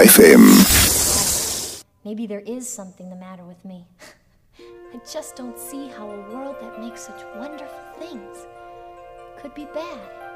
FM. Maybe there is something the matter with me. I just don't see how a world that makes such wonderful things could be bad.